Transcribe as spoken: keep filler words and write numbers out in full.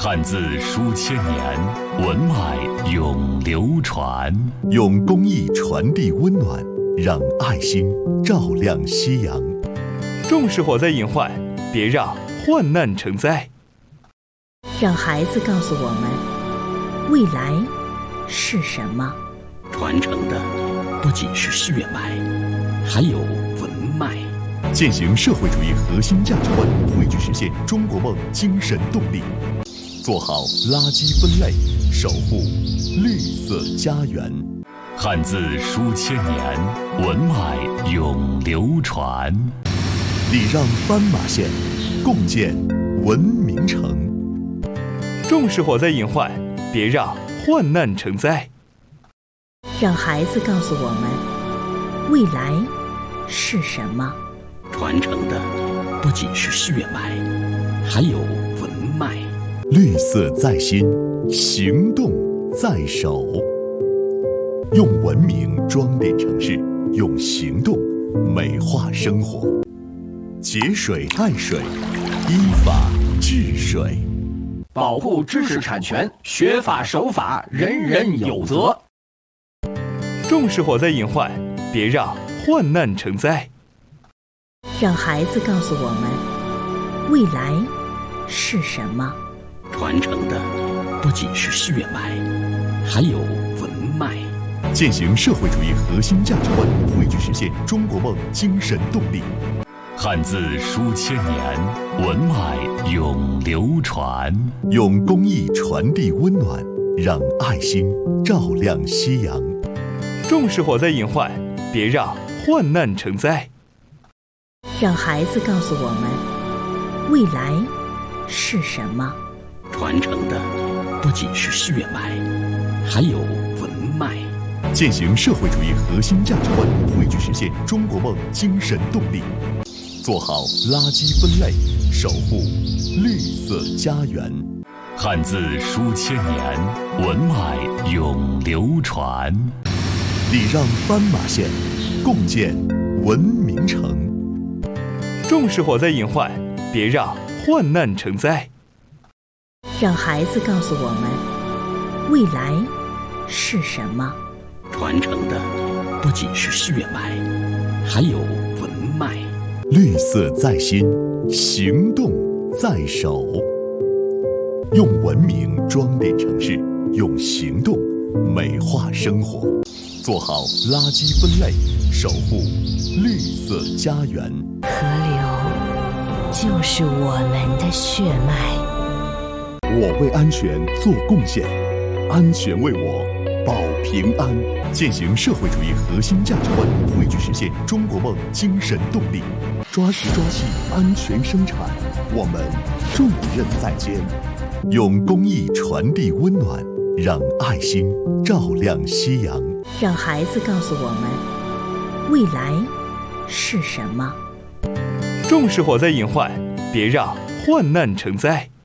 汉字书千年，文脉永流传。 用公益传递温暖，让爱心照亮夕阳。 重视火灾隐患，别让患难成灾。 让孩子告诉我们，未来是什么？ 传承的不仅是血脉，还有文脉。 践行社会主义核心价值观，汇聚实现中国梦精神动力。做好垃圾分类，守护绿色家园。 汉字书千年，文脉永流传。 礼让斑马线，共建文明城。 重视火灾隐患，别让患难成灾。 让孩子告诉我们，未来是什么？ 传承的不仅是血脉，还有文脉。 绿色在心，行动在手。用文明装点城市，用行动美化生活。节水爱水，依法治水。 保护知识产权，学法守法，人人有责。 重视火灾隐患，别让患难成灾。 让孩子告诉我们，未来是什么？ 传承的不仅是血脉，还有文脉。 践行社会主义核心价值观，汇聚实现中国梦精神动力。 汉字书千年，文脉永流传。 用公益传递温暖，让爱心照亮夕阳。 重视火灾隐患，别让患难成灾。 让孩子告诉我们，未来是什么？ 传承的不仅是血脉，还有文脉。 践行社会主义核心价值观，汇聚实现中国梦精神动力。做好垃圾分类，守护绿色家园。 汉字书千年，文脉永流传。 礼让斑马线，共建文明城。 重视火灾隐患，别让患难成灾。 让孩子告诉我们，未来是什么？ 传承的不仅是血脉，还有文脉。 绿色在心，行动在手。用文明装点城市，用行动美化生活。做好垃圾分类，守护绿色家园。 河流就是我们的血脉。 我为安全做贡献，安全为我保平安。践行社会主义核心价值观，汇聚实现中国梦精神动力。抓实抓细，安全生产，我们重任在肩。用公益传递温暖，让爱心照亮夕阳。 让孩子告诉我们，未来是什么？ 重视火灾隐患，别让患难成灾。